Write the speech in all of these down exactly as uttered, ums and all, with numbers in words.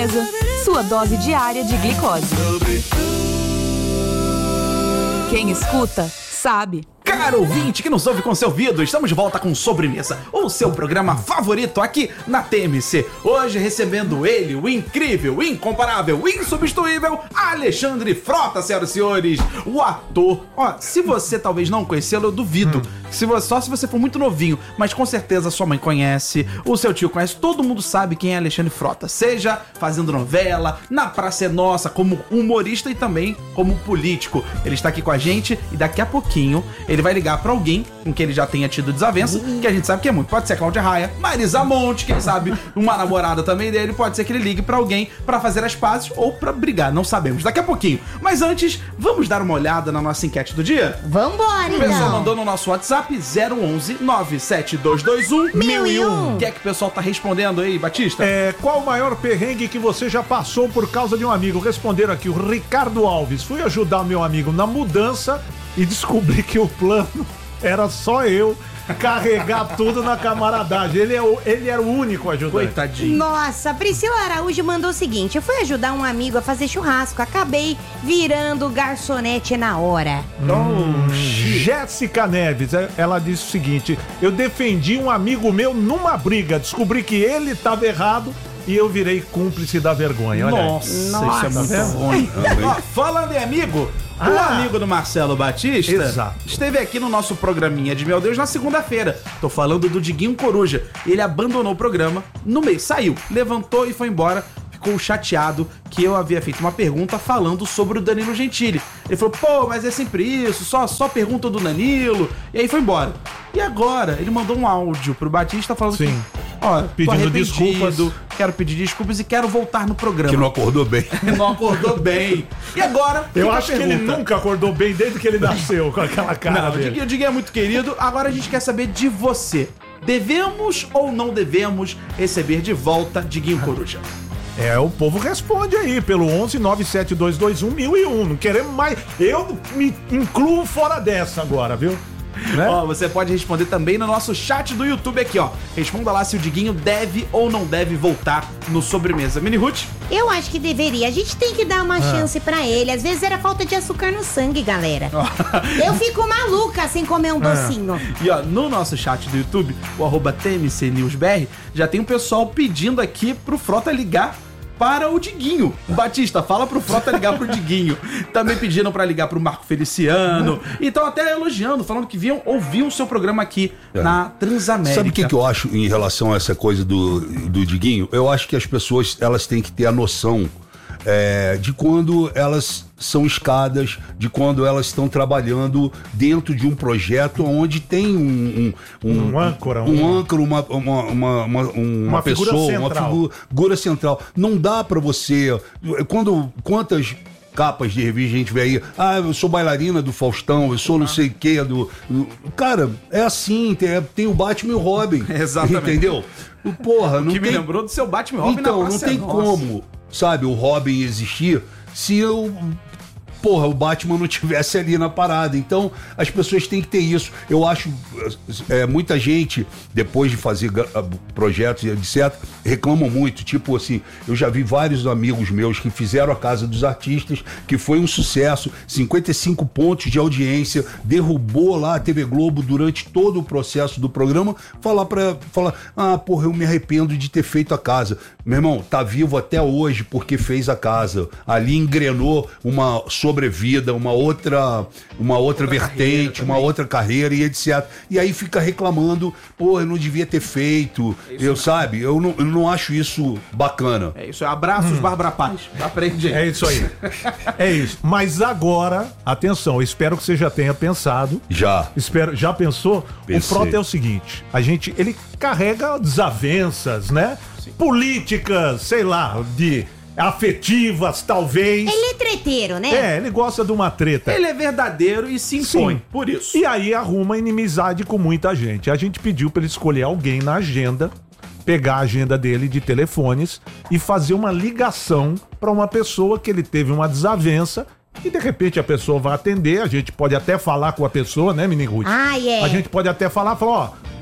Sobremesa, sua dose diária de glicose. Quem escuta, sabe. Caro ouvinte que nos ouve com seu ouvido, estamos de volta com Sobremesa, o seu programa favorito aqui na T M C. Hoje recebendo ele, o incrível, incomparável, insubstituível Alexandre Frota, senhoras e senhores, o ator. Ó, se você talvez não conhecê-lo, eu duvido. Hum. Se você, só se você for muito novinho, mas com certeza sua mãe conhece, o seu tio conhece, todo mundo sabe quem é Alexandre Frota. Seja fazendo novela, na Praça é Nossa, como humorista e também como político. Ele está aqui com a gente e daqui a pouquinho ele vai ligar pra alguém com quem ele já tenha tido desavença, que a gente sabe que é muito. Pode ser a Cláudia Raia, Marisa Monte, quem sabe uma namorada também dele. Pode ser que ele ligue pra alguém pra fazer as pazes ou pra brigar, não sabemos. Daqui a pouquinho. Mas antes, vamos dar uma olhada na nossa enquete do dia? Vambora, então. O pessoal mandou no nosso WhatsApp zero onze nove sete dois dois um mil e um. O que é que o pessoal tá respondendo aí, Batista? É, qual o maior perrengue que você já passou por causa de um amigo? Responderam aqui o Ricardo Alves. Fui ajudar meu amigo na mudança e descobri que o plano era só eu carregar tudo na camaradagem. Ele, é o, ele era o único ajudante. Coitadinho. Nossa, Priscila Araújo mandou o seguinte: eu fui ajudar um amigo a fazer churrasco, acabei virando garçonete na hora. Hum, Jéssica Neves, ela disse o seguinte: eu defendi um amigo meu numa briga, descobri que ele estava errado e eu virei cúmplice da vergonha. Olha Nossa, aí. Nossa, isso é muito ruim. Ó, falando em amigo, ah, o amigo do Marcelo Batista exato. esteve aqui no nosso programinha de Meu Deus na segunda-feira. Tô falando do Diguinho Coruja. Ele abandonou o programa no meio, saiu, levantou e foi embora. Ficou chateado que eu havia feito uma pergunta falando sobre o Danilo Gentili. Ele falou, pô, mas é sempre isso, só, só pergunta do Danilo. E aí foi embora. E agora, ele mandou um áudio pro Batista falando Sim. que, ó, pedindo desculpas, quero pedir desculpas e quero voltar no programa. Que não acordou bem. Não acordou bem. E agora, eu acho que ele nunca acordou bem desde que ele nasceu com aquela cara não, dele. O Diguinho é muito querido. Agora a gente quer saber de você. Devemos ou não devemos receber de volta Diguinho Coruja? É, o povo responde aí pelo onze nove sete dois dois um mil e um. Não queremos mais. Eu me incluo fora dessa agora, viu? Né? Ó, você pode responder também no nosso chat do YouTube aqui, ó. Responda lá se o Diguinho deve ou não deve voltar no Sobremesa. Mini Ruth? Eu acho que deveria. A gente tem que dar uma ah. chance pra ele. Às vezes era falta de açúcar no sangue, galera. Eu fico maluca sem comer um ah. docinho. E ó, no nosso chat do YouTube, o arroba T M C News B R, já tem um pessoal pedindo aqui pro Frota ligar para o Diguinho. Batista, fala pro Frota ligar pro Diguinho. Também pediram pra ligar pro Marco Feliciano. E estão até elogiando, falando que viam, ouviam o seu programa aqui é. na Transamérica. Sabe o que, que eu acho em relação a essa coisa do, do Diguinho? Eu acho que as pessoas, elas têm que ter a noção é, de quando elas são escadas, de quando elas estão trabalhando dentro de um projeto onde tem um um, um, um âncora, um, um âncora uma, uma, uma, uma, uma pessoa, uma figura central. Não dá pra você... Quando, quantas capas de revista a gente vê aí, ah, eu sou bailarina do Faustão, eu sou não sei o que, do, do... Cara, é assim, tem, tem o Batman e o Robin. Exatamente. Entendeu? Porra, o não que tem... me lembrou do seu Batman e Robin. Então, na não tem nossa. como, sabe, o Robin existir se eu... Porra, o Batman não tivesse ali na parada. Então, as pessoas têm que ter isso. Eu acho, é, muita gente, depois de fazer projetos e etcétera, reclamam muito. Tipo assim, eu já vi vários amigos meus que fizeram a Casa dos Artistas, que foi um sucesso, cinquenta e cinco pontos de audiência, derrubou lá a T V Globo durante todo o processo do programa, falar pra, falar, ah, porra, eu me arrependo de ter feito a casa. Meu irmão, tá vivo até hoje porque fez a casa. Ali engrenou uma sobrevida, uma outra, uma outra, outra vertente, uma outra carreira e etcétera. E aí fica reclamando, pô, eu não devia ter feito, é eu sabe, eu não, eu não acho isso bacana. É isso, abraços, hum. Bárbara Paz, aprende aí. É isso aí, é isso. Mas agora, atenção, eu espero que você já tenha pensado. Já. Espero, já pensou? Pensei. O Frota é o seguinte, a gente, ele carrega desavenças, né? Sim. Políticas, sei lá, de... afetivas, talvez. Ele é treteiro, né? É, ele gosta de uma treta. Ele é verdadeiro e se impõe, Sim. por isso. E aí arruma inimizade com muita gente. A gente pediu pra ele escolher alguém na agenda, pegar a agenda dele de telefones e fazer uma ligação pra uma pessoa que ele teve uma desavença e de repente a pessoa vai atender, a gente pode até falar com a pessoa, né, Mini Ruth? Ah, é. A gente pode até falar, falar, ó,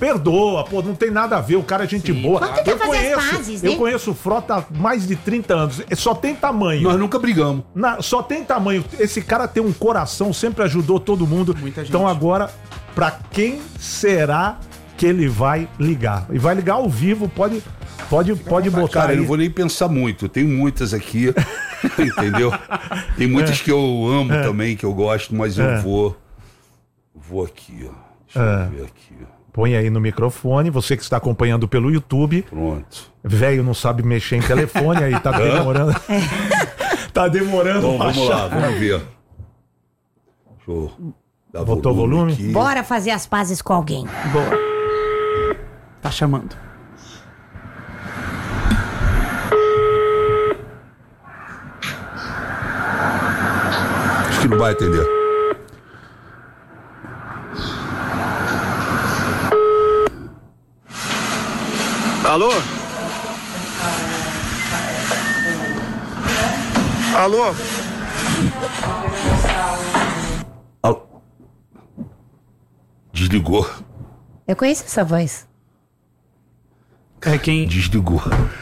perdoa, pô, não tem nada a ver, o cara é gente boa. Vamos tentar Eu fazer as conheço, pazes, eu né? conheço o Frota há mais de trinta anos, só tem tamanho. Nós nunca brigamos. Na- só tem tamanho. Esse cara tem um coração, sempre ajudou todo mundo. Muita gente. Então agora, pra quem será que ele vai ligar? E vai ligar ao vivo, pode, pode, pode botar Cara, aí. eu não vou nem pensar muito. Eu tenho muitas aqui, entendeu? Tem muitas que eu amo também, que eu gosto, mas eu É. vou... Vou aqui, ó. Deixa É. eu ver aqui. Põe aí no microfone, você que está acompanhando pelo YouTube. Pronto. Velho não sabe mexer em telefone, aí tá demorando. tá demorando Então pra vamos lá, achar. vamos ver. Deixa eu dar Botou volume? aqui. Bora fazer as pazes com alguém. Boa. Tá chamando. Acho que não vai atender. Alô? Alô? Al- Desligou. Eu conheço essa voz. É quem... Desligou.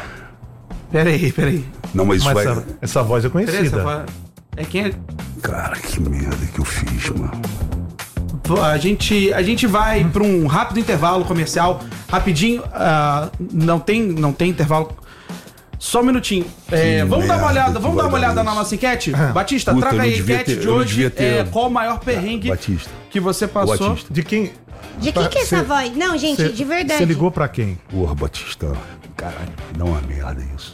Peraí, peraí. Não, mas isso Mas vai... essa, essa voz é Peraí, essa conhecida. fa- É quem é... Cara, que merda que eu fiz, mano. A gente, a gente vai para um rápido intervalo comercial, rapidinho. ah, não tem, não tem intervalo. Só um minutinho. É, Que vamos dar uma merda olhada, que vamos dar vai uma dar olhada na isso. nossa enquete. Batista, Puta, traga eu não aí a devia enquete ter- de eu não hoje. devia ter- É, qual o maior perrengue Batista. que você passou? Batista. De quem? De quem que é essa Cê- voz? Não, gente, Cê- de verdade. Você ligou pra quem? Porra, Batista. Caralho, não é uma merda isso.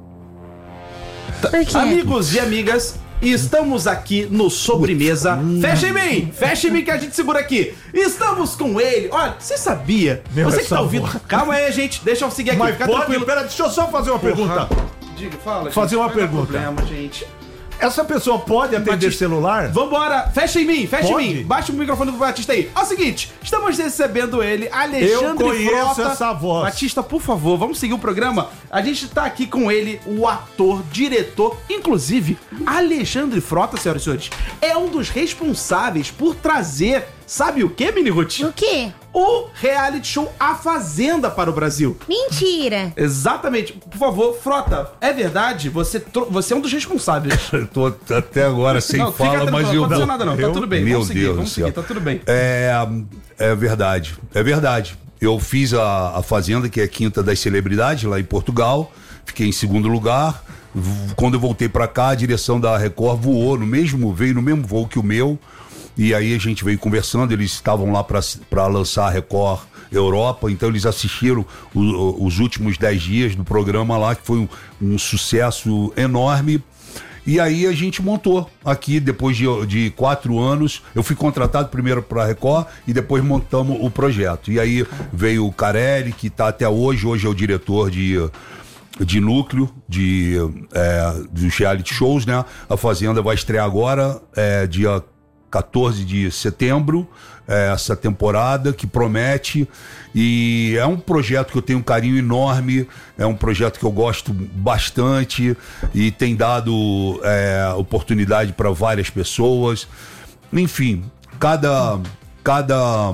Por quê? Amigos e amigas, estamos aqui no Sobremesa. Fecha em mim! Fecha em mim que a gente segura aqui. Estamos com ele. Olha, você sabia? Meu, você que essa tá ouvindo. voz. Calma aí, gente. Deixa eu seguir aqui. Mas Fica pode, tranquilo. pera, deixa eu só fazer uma pergunta. Diga, fala. Fazer gente, uma não vai dar pergunta. Problema, gente. Essa pessoa pode atender Batista. celular? Vambora, fecha em mim, fecha Pode? em mim. Baixa o microfone do Batista aí. É o seguinte, estamos recebendo ele, Alexandre Eu conheço Frota. essa voz. Batista, por favor, vamos seguir o programa. A gente tá aqui com ele, o ator, diretor, inclusive, Alexandre Frota, senhoras e senhores, é um dos responsáveis por trazer, sabe o que, Mini Ruth? O quê? O reality show A Fazenda para o Brasil. Mentira. Exatamente. Por favor, Frota, é verdade? Você, tro- você é um dos responsáveis. Eu tô até agora sem Não, fica fala, tranquilo, mas não eu aconteceu vou... nada não, tá eu- tudo bem. Meu vamos seguir, Deus vamos do seguir, céu. tá tudo bem. É, é verdade, é verdade. Eu fiz a, a Fazenda, que é a quinta das celebridades, lá em Portugal. Fiquei em segundo lugar. V- Quando eu voltei pra cá, a direção da Record voou no mesmo, veio no mesmo voo que o meu. E aí a gente veio conversando, eles estavam lá pra pra lançar a Record Europa, então eles assistiram o- o- os últimos dez dias do programa lá, que foi um, um sucesso enorme. E aí a gente montou aqui, depois de, de quatro anos, eu fui contratado primeiro para a Record e depois montamos o projeto. E aí veio o Carelli, que está até hoje, hoje é o diretor de, de núcleo de, é, dos reality shows, né? A Fazenda vai estrear agora, é, dia quatorze de setembro, é, essa temporada que promete, e é um projeto que eu tenho um carinho enorme, é um projeto que eu gosto bastante e tem dado é, oportunidade para várias pessoas. Enfim, cada, cada,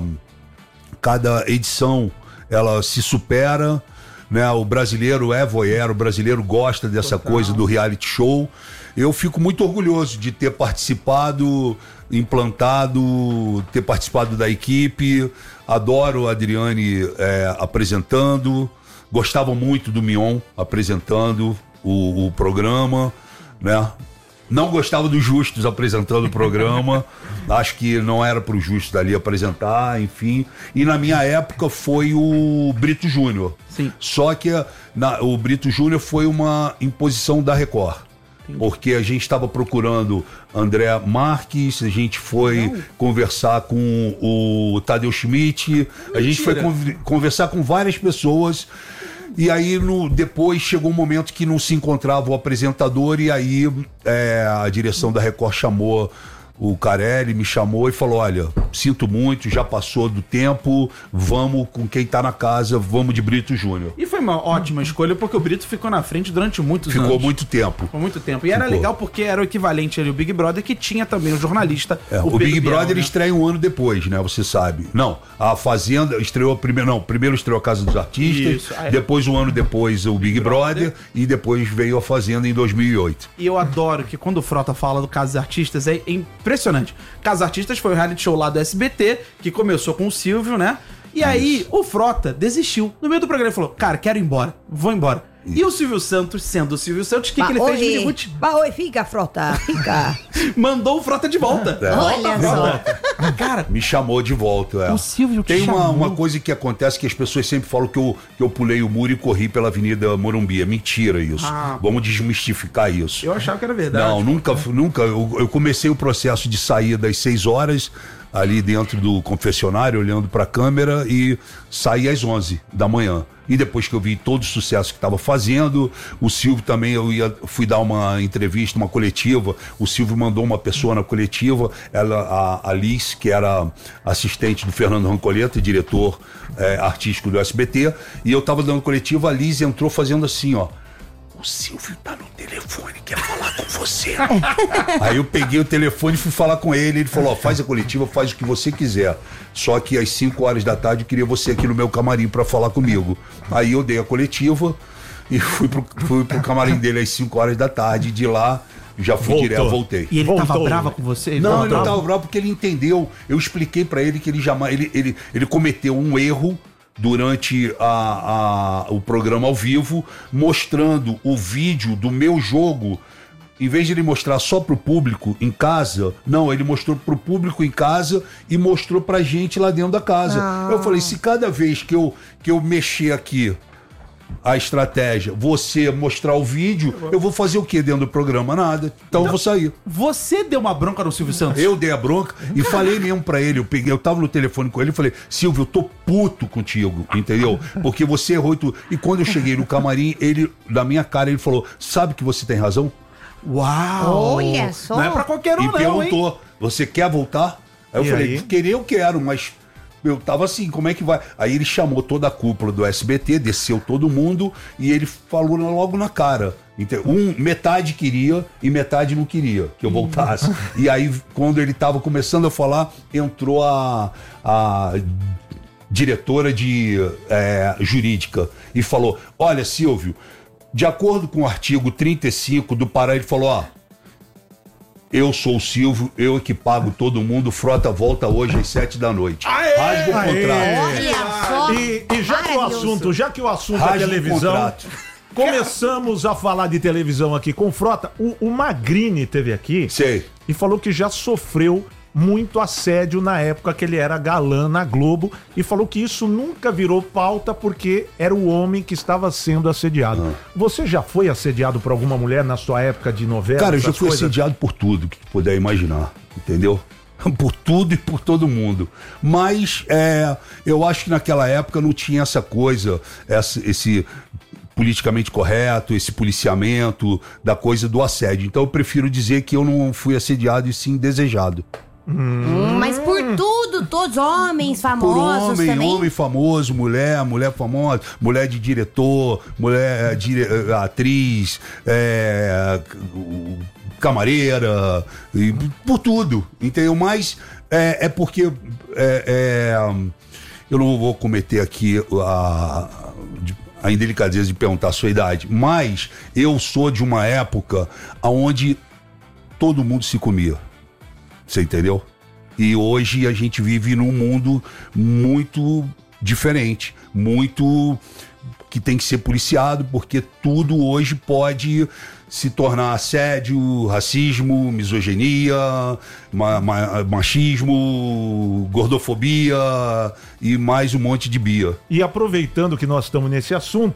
cada edição ela se supera, né? O brasileiro é voyeur, o brasileiro gosta dessa coisa do reality show. Eu fico muito orgulhoso de ter participado, implantado, ter participado da equipe. Adoro a Adriane é, apresentando. Gostava muito do Mion apresentando o, o programa, né? Não gostava do Justus apresentando o programa. Acho que não era pro Justus dali apresentar, enfim. E na minha época foi o Brito Júnior. Sim. Só que na- o Brito Júnior foi uma imposição da Record. Porque a gente estava procurando André Marques, a gente foi conversar com o Tadeu Schmidt, a gente foi conv- conversar com várias pessoas. E aí no, depois chegou um momento que não se encontrava o apresentador, e aí é, a direção da Record chamou o Carelli me chamou e falou, olha, sinto muito, já passou do tempo, vamos com quem tá na casa, vamos de Brito Júnior. E foi uma ótima escolha, porque o Brito ficou na frente durante muitos Ficou anos. Ficou muito tempo. Ficou muito tempo. E era Ficou. legal porque era o equivalente ali ao Big Brother, que tinha também o jornalista. É, o Pedro Big Bial, Brother né? estreia um ano depois, né? Você sabe. Não, a Fazenda estreou primeiro. Não, primeiro estreou a Casa dos Artistas, Isso. Aí- depois, um ano depois, o Big, Big Brother, Brother, e depois veio a Fazenda em dois mil e oito. E eu adoro que quando o Frota fala do Casa dos Artistas, é impressionante. Casa dos Artistas foi o reality show lá do S B T, que começou com o Silvio, né? E aí o Frota desistiu. No meio do programa ele falou, cara, quero ir embora, vou embora. E o Silvio Santos, sendo o Silvio Santos, o que, que ele fez de Miniguti? Bah, oi, fica, Frota, fica. Mandou o Frota de volta. É. Olha só. Cara, Me chamou de volta, é. O Silvio te Tem uma, chamou. uma coisa que acontece que as pessoas sempre falam que eu, que eu pulei o muro e corri pela Avenida Morumbi. É mentira isso. Ah. Vamos desmistificar isso. eu achava que era verdade. Não, nunca, nunca. Eu, eu comecei o processo de sair das seis horas ali dentro do confessionário, olhando para a câmera, e saí às onze da manhã. E depois que eu vi todo o sucesso que estava fazendo, o Silvio também, eu ia, fui dar uma entrevista, uma coletiva, o Silvio mandou uma pessoa na coletiva, ela, a Alice, que era assistente do Fernando Rancoleta, diretor é, artístico do S B T, e eu estava dando coletiva, a Alice entrou fazendo assim, ó, o Silvio tá no telefone, quer falar com você. Aí eu peguei o telefone e fui falar com ele. Ele falou, ó, faz a coletiva, faz o que você quiser. Só que às cinco horas da tarde eu queria você aqui no meu camarim pra falar comigo. Aí eu dei a coletiva e fui pro, fui pro camarim dele às cinco horas da tarde. De lá, já fui Voltou. direto, voltei. E ele Voltou. tava brava com você? Não, ele não tava tava bravo porque ele entendeu. Eu expliquei pra ele que ele jamais... Ele, ele, ele cometeu um erro durante a, a, o programa ao vivo, mostrando o vídeo do meu jogo. Em vez de ele mostrar só pro público em casa, não, ele mostrou pro público em casa e mostrou pra gente lá dentro da casa. Ah. Eu falei, se cada vez que eu, que eu mexer aqui a estratégia, você mostrar o vídeo, eu vou fazer o que dentro do programa? Nada. Então eu vou sair. Você deu uma bronca no Silvio Santos? Eu dei a bronca e falei mesmo pra ele, eu peguei, eu tava no telefone com ele e falei, Silvio, eu tô puto contigo, entendeu? Porque você errou e tudo. E quando eu cheguei no camarim, ele, na minha cara, ele falou, sabe que você tem razão? Uau! Olha só. Não é pra qualquer um, E não, perguntou, hein? você quer voltar? Aí eu E falei, aí? querer eu quero, mas eu tava assim, como é que vai? Aí ele chamou toda a cúpula do S B T, desceu todo mundo e ele falou logo na cara. Então, um, metade queria e metade não queria que eu voltasse. E aí, quando ele tava começando a falar, entrou a, a diretora de é, jurídica e falou, olha, Silvio, de acordo com o artigo trinta e cinco do Pará, ele falou, ó, eu sou o Silvio, eu é que pago todo mundo, Frota volta hoje às sete da noite. Rasga o Aê! contrato. Olha só. E, e já que o Maravilhoso. assunto, já que o assunto é Rasga o televisão, contrato. começamos a falar de televisão aqui com o Frota. O, o Magrini teve aqui Sei. e falou que já sofreu muito assédio na época que ele era galã na Globo e falou que isso nunca virou pauta porque era o homem que estava sendo assediado. Ah. Você já foi assediado por alguma mulher na sua época de novela? Cara, eu já essas fui coisas? assediado por tudo que puder imaginar, entendeu? Por tudo e por todo mundo. Mas é, eu acho que naquela época não tinha essa coisa, essa, esse politicamente correto, esse policiamento da coisa do assédio. Então eu prefiro dizer que eu não fui assediado e sim desejado. Hum, mas por tudo, todos homens Por famosos homem, também. homem famoso, mulher, mulher famosa, mulher de diretor, mulher dire, atriz, é, camareira, e por tudo, entendeu? Mas é, é porque é, é, eu não vou cometer aqui a, a indelicadeza de perguntar a sua idade, mas eu sou de uma época onde todo mundo se comia. Você entendeu? E hoje a gente vive num mundo muito diferente, muito que tem que ser policiado, porque tudo hoje pode se tornar assédio, racismo, misoginia, ma- ma- machismo, gordofobia e mais um monte de bia. E aproveitando que nós estamos nesse assunto,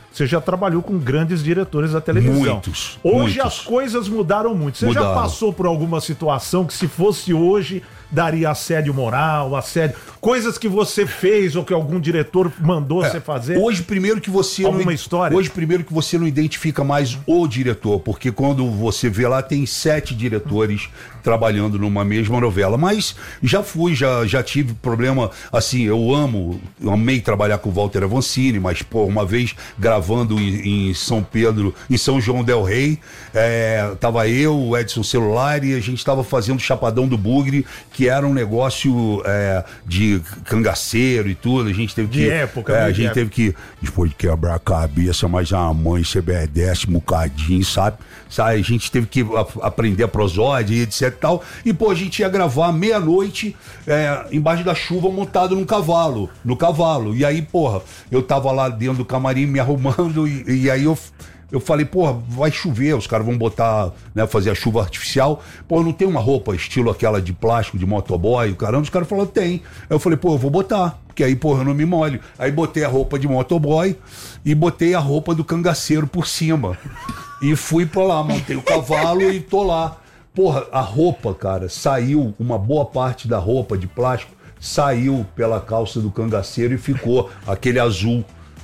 você já trabalhou com grandes diretores da televisão. Muitos. Hoje muitos. as coisas mudaram muito. Você Mudaram. já passou por alguma situação que, se fosse hoje, daria assédio moral, assédio... Coisas que você fez ou que algum diretor mandou É, você fazer? Hoje, primeiro que você Alguma não, história? Hoje, primeiro que você não identifica mais o diretor, porque quando você vê lá, tem sete diretores trabalhando numa mesma novela. Mas já fui, já, já tive problema, assim, eu amo, eu amei trabalhar com o Walter Avancini, mas, pô, uma vez gravando em, em São Pedro, em São João del Rei, é, tava eu, o Edson Celular, e a gente tava fazendo Chapadão do Bugre, que era um negócio é, de cangaceiro e tudo, a gente teve que... De época, é, né? a De gente época. teve que, depois de quebrar a cabeça, mas a mãe se obedece um bocadinho, sabe? sabe? A gente teve que a, aprender a prosódia e etc e tal, e pô, a gente ia gravar meia-noite é, embaixo da chuva montado num cavalo, no cavalo, e aí, porra, eu tava lá dentro do camarim me arrumando, e, e aí eu... Eu falei, porra, vai chover, os caras vão botar, né, fazer a chuva artificial. Pô, não tem uma roupa estilo aquela de plástico, de motoboy, o caramba? Os caras falaram, tem. Aí eu falei, pô, eu vou botar, porque aí, porra, eu não me molho. Aí botei a roupa de motoboy e botei a roupa do cangaceiro por cima. E fui pra lá, montei o cavalo e tô lá. Porra, a roupa, cara, saiu, uma boa parte da roupa de plástico saiu pela calça do cangaceiro e ficou aquele azul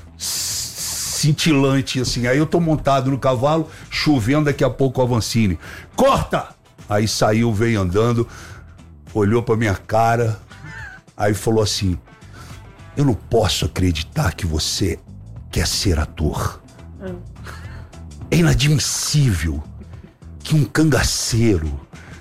cintilante, assim. Aí eu tô montado no cavalo, chovendo, daqui a pouco o Avancini. Corta! Aí saiu, veio andando, olhou pra minha cara, aí falou assim, eu não posso acreditar que você quer ser ator. É inadmissível que um cangaceiro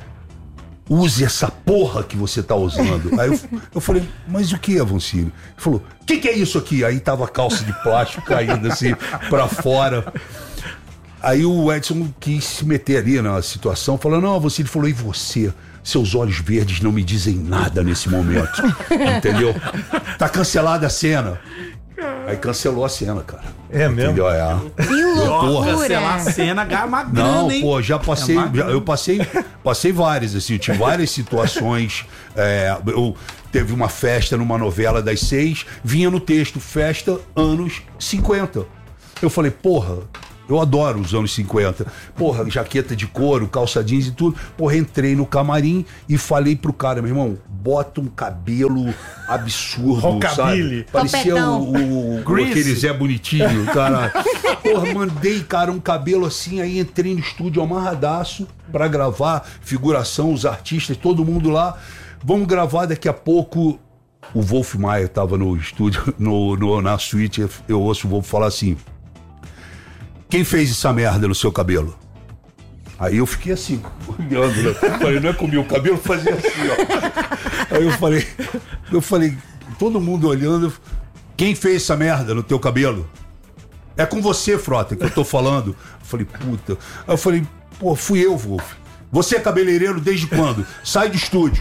use essa porra que você tá usando. Aí eu, eu falei, mas o que, Avancini? Ele falou, o que que é isso aqui? Aí tava a calça de plástico caindo assim pra fora. Aí o Edson quis se meter ali na situação, falando, não, Avancini falou, e você? Seus olhos verdes não me dizem nada nesse momento. Entendeu? Tá cancelada a cena. Aí cancelou a cena, cara. É mesmo? Entendeu? É. Que loucura. Cancelar a cena, ganha uma grana, Não, hein? pô, já passei, É uma já- grana. eu passei, passei várias, assim, eu tive várias situações. É, eu teve uma festa numa novela das seis, vinha no texto, festa anos cinquenta. Eu falei, porra, eu adoro os anos cinquenta. Porra, jaqueta de couro, calça jeans e tudo. Porra, entrei no camarim e falei pro cara, meu irmão, bota um cabelo absurdo, Rockabilly. sabe? Parecia Topetão. o, o, Grease. aquele Zé Bonitinho, cara. Porra, mandei, cara, um cabelo assim, aí entrei no estúdio amarradaço pra gravar, figuração, os artistas, todo mundo lá. Vamos gravar daqui a pouco. O Wolf Maia tava no estúdio, no, no, na suíte, eu ouço o Wolf falar assim, quem fez essa merda no seu cabelo? Aí eu fiquei assim, olhando, né? Falei, não é comigo, o cabelo fazia assim, ó. Aí eu falei, eu falei, todo mundo olhando, quem fez essa merda no teu cabelo? É com você, Frota, que eu tô falando. Eu falei, puta. Aí eu falei, pô, fui eu, Wolf. Você é cabeleireiro desde quando? Sai do estúdio.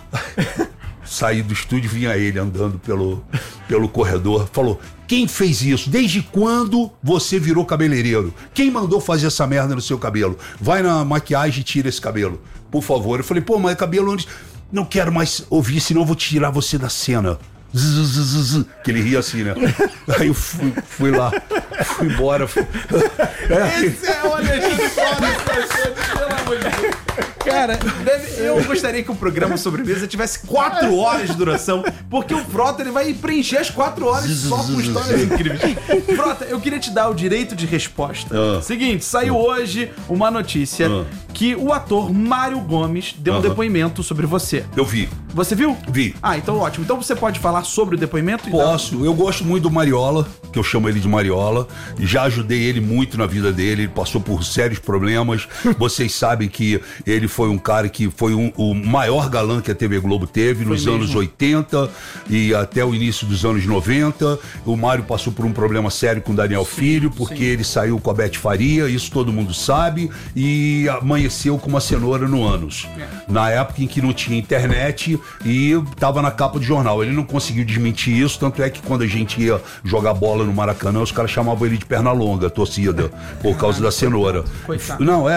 Saí do estúdio, vinha ele andando pelo, pelo corredor, falou, quem fez isso? Desde quando você virou cabeleireiro? Quem mandou fazer essa merda no seu cabelo? Vai na maquiagem e tira esse cabelo, por favor. Eu falei, pô, mas cabelo antes... Não quero mais ouvir, senão eu vou tirar você da cena. Zzz, zzz, zzz. Que ele ria assim, né? Aí eu fui, fui lá, fui embora. Fui... É, Esse é o Alexandre Frota, pelo amor de Deus. Cara, deve- eu gostaria que o programa Sobremesa tivesse quatro horas de duração, porque o Frota ele vai preencher as quatro horas só com histórias incríveis. Frota, eu queria te dar o direito de resposta. Ah. Seguinte, saiu hoje uma notícia Ah. que o ator Mário Gomes deu um Aham. depoimento sobre você. eu vi. Você viu? Vi. Ah, então ótimo. Então você pode falar sobre o depoimento? e dar- Posso, eu gosto muito do Mariola, que eu chamo ele de Mariola, já ajudei ele muito na vida dele, ele passou por sérios problemas, vocês sabem que ele foi um cara que foi um- o maior galã que a T V Globo teve nos mesmo. anos oitenta e até o início dos anos noventa, o Mário passou por um problema sério com o Daniel Filho, porque sim. ele saiu com a Beth Faria, isso todo mundo sabe, e amanheceu com uma cenoura no ânus, na época em que não tinha internet e tava na capa do jornal, ele não conseguiu desmentir isso, tanto é que quando a gente ia jogar bola no Maracanã, os caras chamavam ele de perna longa, a torcida, por causa da cenoura. Coitado. Não, é.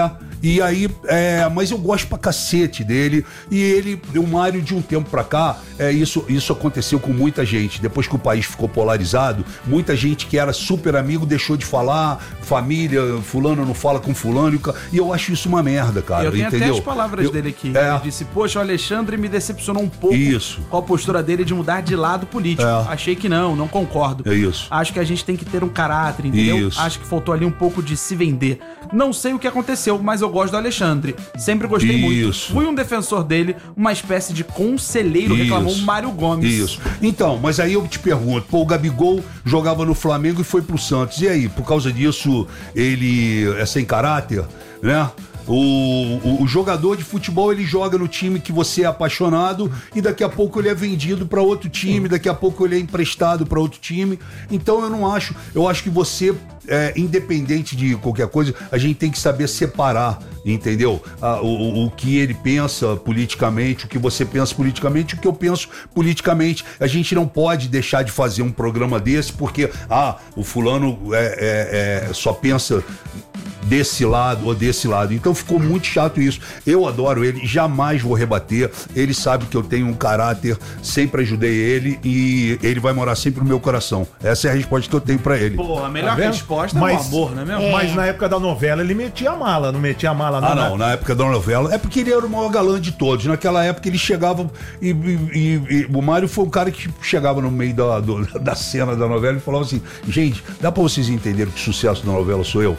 E aí, é, mas eu gosto pra cacete dele. E ele, o Mário, de um tempo pra cá, é, isso, isso aconteceu com muita gente. Depois que o país ficou polarizado, muita gente que era super amigo deixou de falar, família, fulano não fala com fulano. E eu acho isso uma merda, cara. Eu tenho entendeu? até as palavras eu, dele aqui. É. Ele disse, poxa, o Alexandre me decepcionou um pouco Isso. com a postura dele de mudar de lado político. É. Achei que não, não concordo. É isso. Acho que a gente tem que ter um caráter, entendeu? Isso. Acho que faltou ali um pouco de se vender. Não sei o que aconteceu, mas eu gosto do Alexandre. Sempre gostei muito. Isso. Fui um defensor dele, uma espécie de conselheiro, Isso. reclamou o Mário Gomes. Isso. Então, mas aí eu te pergunto, pô, o Gabigol jogava no Flamengo e foi pro Santos. E aí, por causa disso, ele é sem caráter, né? O, o, o jogador de futebol, ele joga no time que você é apaixonado e daqui a pouco ele é vendido para outro time, daqui a pouco ele é emprestado para outro time. Então eu não acho, eu acho que você, é, independente de qualquer coisa, a gente tem que saber separar, entendeu? Ah, o, o que ele pensa politicamente, o que você pensa politicamente, o que eu penso politicamente. A gente não pode deixar de fazer um programa desse porque, ah, o fulano é, é, é, só pensa desse lado ou desse lado. Então ficou muito chato isso. Eu adoro ele, jamais vou rebater. Ele sabe que eu tenho um caráter, sempre ajudei ele e ele vai morar sempre no meu coração. Essa é a resposta que eu tenho pra ele. Pô, a melhor Tá vendo? resposta Mas- é o amor, não é mesmo? Mas na época da novela ele metia a mala, não metia a mala Ah, não, na época da novela. É porque ele era o maior galã de todos. Naquela época ele chegava e, e- e- e o Mário foi um cara que chegava no meio da, do- da cena da novela e falava assim: gente, dá pra vocês entenderem que o sucesso da novela sou eu?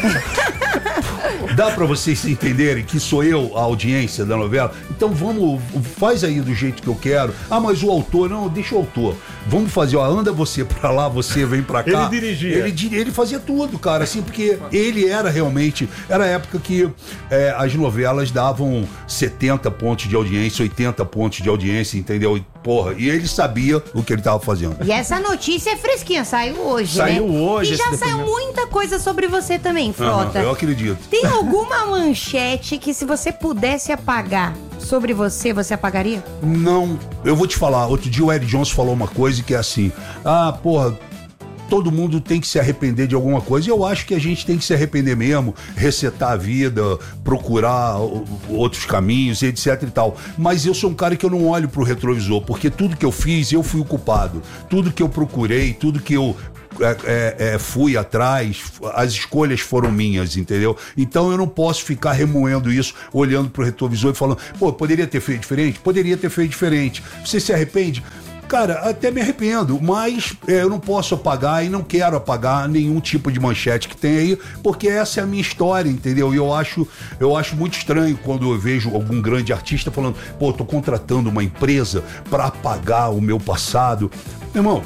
Dá pra vocês entenderem que sou eu a audiência da novela? Então vamos, faz aí do jeito que eu quero. Ah, mas o autor, não, deixa o autor. Vamos fazer, ó, anda você pra lá, você vem pra cá. Ele dirigia. Ele, di- ele fazia tudo, cara, assim, porque ele era realmente, era a época que é, as novelas davam setenta pontos de audiência, oitenta pontos de audiência, entendeu? E, porra, e ele sabia o que ele tava fazendo. E essa notícia é fresquinha, saiu hoje, Saiu né? hoje E esse já saiu depoimento. muita coisa sobre você também, Frota. Aham, eu acredito. Tem alguma manchete que se você pudesse apagar sobre você, você apagaria? Não, eu vou te falar, outro dia o Eric Johnson falou uma coisa que é assim, ah, porra, todo mundo tem que se arrepender de alguma coisa, e eu acho que a gente tem que se arrepender mesmo, resetar a vida, procurar o- outros caminhos, etc e tal. Mas eu sou um cara que eu não olho pro retrovisor, porque tudo que eu fiz, eu fui o culpado. Tudo que eu procurei, tudo que eu é, é, é, fui atrás, as escolhas foram minhas, entendeu? Então eu não posso ficar remoendo isso, olhando pro retrovisor e falando, pô, poderia ter feito diferente? Poderia ter feito diferente. Você se arrepende? Cara, até me arrependo, mas é, eu não posso apagar e não quero apagar nenhum tipo de manchete que tem aí, porque essa é a minha história, entendeu? E eu acho, eu acho muito estranho quando eu vejo algum grande artista falando, pô, tô contratando uma empresa pra apagar o meu passado. Meu irmão,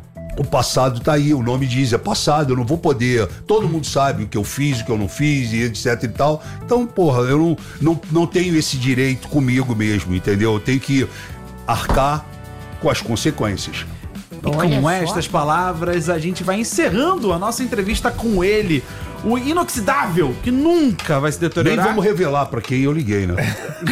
o passado tá aí, o nome diz, é passado, eu não vou poder, todo mundo sabe o que eu fiz, o que eu não fiz, e etc e tal. Então, porra, eu não, não, não tenho esse direito comigo mesmo, entendeu? Eu tenho que arcar com as consequências. E Olha com só. estas palavras, a gente vai encerrando a nossa entrevista com ele, o inoxidável, que nunca vai se Nem deteriorar. vamos revelar pra quem eu liguei, né?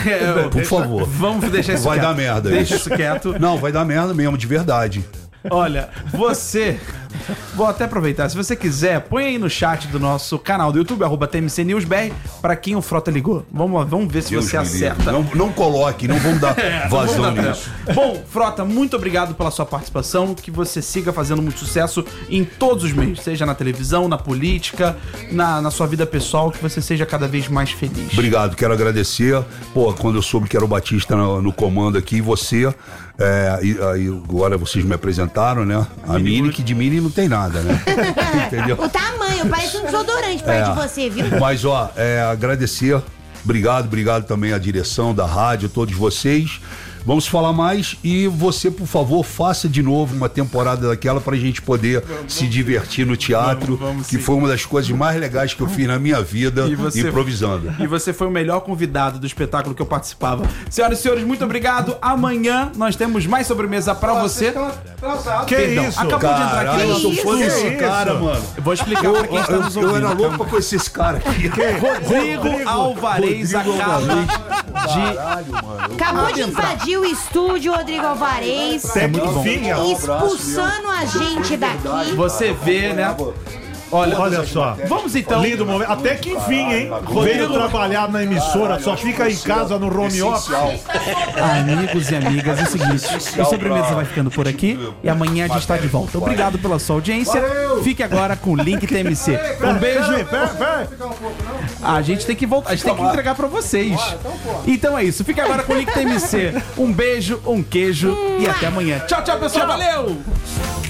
É, Por favor. Vamos deixar isso Vai quieto. dar merda Deixa isso. isso quieto. Não, vai dar merda mesmo, de verdade. Olha, você... Vou até aproveitar, se você quiser, põe aí no chat do nosso canal do YouTube, arroba T M C News B R, pra quem o Frota ligou. Vamos lá, vamos ver se Deus você me livre. acerta. Não, não coloque, não vamos dar É, não vazão vamos dar nisso. tempo. Bom, Frota, muito obrigado pela sua participação, que você siga fazendo muito sucesso em todos os meios, seja na televisão, na política, na, na sua vida pessoal, que você seja cada vez mais feliz. Obrigado, quero agradecer. Pô, quando eu soube que era o Batista no, no comando aqui, e você, é, e, aí agora vocês me apresentaram, né? A Mini, que de Mini não tem nada, né? Entendeu? O tamanho, parece um desodorante perto de você, viu? Mas, ó, é, agradecer. Obrigado, obrigado também à direção da rádio, todos vocês. Vamos falar mais e você, por favor, faça de novo uma temporada daquela pra gente poder vamos, se divertir no teatro, vamos, vamos, que sim. foi uma das coisas mais legais que eu fiz na minha vida, E você- improvisando. E você foi o melhor convidado do espetáculo que eu participava. Senhoras e senhores, muito obrigado. Amanhã nós temos mais sobremesa pra você. Que Perdão, isso? acabou de entrar aqui. Caralho, eu Que sou fã isso? desse Que cara, isso? mano. Eu vou explicar pra quem está Eu, nos eu ouvindo. era louco Calma. pra conhecer esse cara aqui. Rodrigo Alvarez Rodrigo acaba Alvarez. de... Caralho, mano. Acabou de invadir o estúdio, Rodrigo Alvarez. Técnico vinha. Expulsando a gente daqui. Você vê, né? Olha, Olha só. Vamos então. Lindo momento. Até que enfim, hein? Veio trabalhar na emissora, só fica em casa no home office. Amigos e amigas, é o seguinte, o Sobremesa vai ficando por aqui e amanhã a gente tá de volta. Obrigado pela sua audiência. Fique agora com o Link T M C. Um beijo. Pera, pera. A gente tem que voltar, a gente tem que entregar pra vocês. Então é isso, fique agora com o Link T M C. Um beijo, um queijo e até amanhã. Tchau, tchau, pessoal. Valeu!